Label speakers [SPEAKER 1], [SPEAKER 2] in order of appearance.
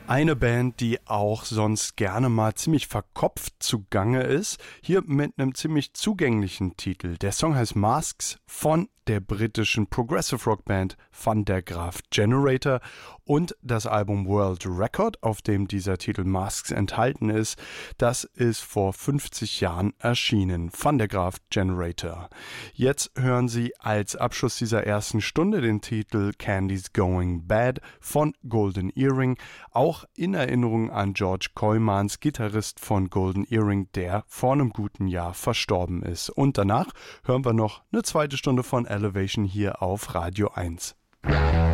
[SPEAKER 1] Eine Band, die auch sonst gerne mal ziemlich verkopft zugange ist, hier mit einem ziemlich zugänglichen Titel. Der Song heißt Masks von der britischen Progressive Rock Band Van der Graaf Generator und das Album World Record, auf dem dieser Titel Masks enthalten ist, das ist vor 50 Jahren erschienen. Van der Graaf Generator. Jetzt hören Sie als Abschluss dieser ersten Stunde den Titel Candy's Going Bad von Golden Earring, auch in Erinnerung an George Kooijmans, Gitarrist von Golden Earring, der vor einem guten Jahr verstorben ist. Und danach hören wir noch eine zweite Stunde von Elevation hier auf Radio 1.